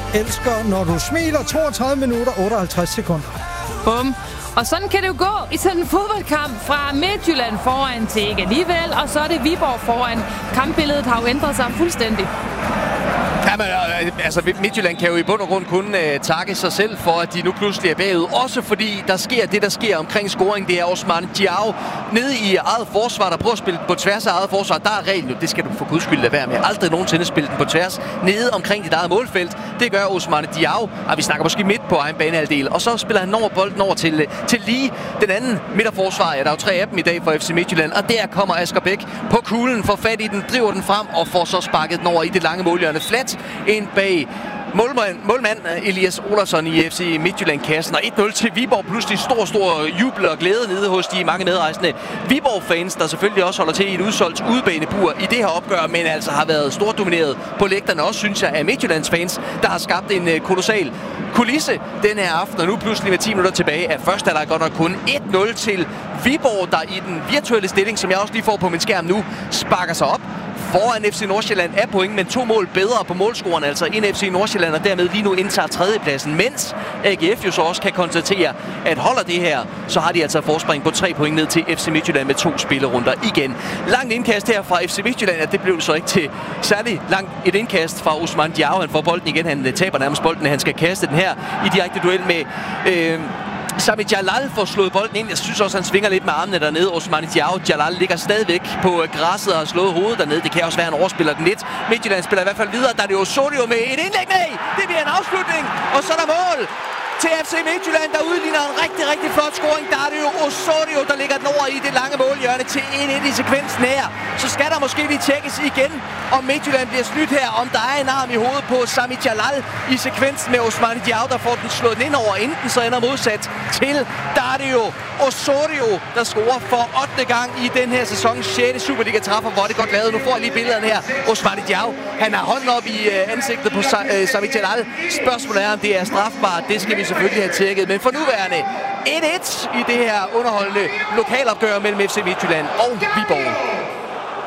elsker, når du smiler. 32 minutter, 58 sekunder. Bum. Og sådan kan det jo gå i sådan en fodboldkamp fra Midtjylland foran til ikke alligevel, og så er det Viborg foran. Kampbilledet har jo ændret sig fuldstændig. Jamen, altså Midtjylland kan jo i bund og grund kun takke sig selv for, at de nu pludselig er bagud. Også fordi der sker det, der sker omkring scoring. Det er Ousmane Diao nede i eget forsvar, der prøver at spille på tværs af eget forsvar. Der er reglen jo, det skal du for guds skyld lade være med. Aldrig nogensinde spille den på tværs nede omkring dit eget målfelt. Det gør Ousmane Diao, og vi snakker måske midt på egen banehalvdel. Og så spiller han over bolden over til lige den anden midterforsvar. Ja, der er jo 3 af dem i dag for FC Midtjylland. Og der kommer Asger Bæk på kuglen, får fat i den, driver den frem og får så sparket den over i det lange målhjørne flat ind bag målmand Elias Olausson i FC Midtjylland-kassen. Og 1-0 til Viborg. Pludselig stor jubel og glæde nede hos de mange medrejsende Viborg-fans, der selvfølgelig også holder til i et udsolgt udebanebur i det her opgør, men altså har været stort domineret på lægterne. Også synes jeg af Midtjyllands fans, der har skabt en kolossal kulisse den her aften. Og nu pludselig med 10 minutter tilbage af første halvleg godt nok kun 1-0 til Viborg, der i den virtuelle stilling, som jeg også lige får på min skærm nu, sparker sig op foran FC Nordsjælland af point, men 2 mål bedre på målscoren, altså en FC Nordsjælland, og dermed lige nu indtager 3. pladsen, mens AGF jo så også kan konstatere, at holder det her, så har de altså forspring på 3 point ned til FC Midtjylland med 2 spillerunder igen. Langt indkast her fra FC Midtjylland, at det blev så ikke til særlig langt et indkast fra Ousmane Diao. Han får bolden igen, han taber nærmest bolden, han skal kaste den her i direkte duel med Sami Jalal får slået bolden ind. Jeg synes også, han svinger lidt med armene dernede. Ousmane Diao. Jalal ligger stadigvæk på græsset og har slået hovedet dernede. Det kan også være, han overspiller den lidt. Midtjylland spiller i hvert fald videre. Der er det Osorio med et indlæg. Nej, det bliver en afslutning. Og så er der mål til FC Midtjylland, der udligner en rigtig flot scoring. Der er det jo Osorio, der ligger den over i det lange målhjørne til 1-1 i sekvensen her. Så skal der måske lige tjekkes igen, om Midtjylland bliver snydt her, om der er en arm i hovedet på Sami Jalal i sekvensen med Ousmane Diao, der får den slået ind over, enten så ender modsat til. Der er det jo Osorio, der scorer for 8. gang i den her sæson. 6. Superliga-træffer, hvor det godt lavet. Nu får jeg lige billederne her. Ousmane Diao, han har hånden op i ansigtet på Sami Jalal. Spørgsmålet er, om det er strafbart. Det skal vi selvfølgelig have tjekket. Men for nuværende 1-1 i det her underholdende lokalopgør mellem FC Midtjylland og Viborg.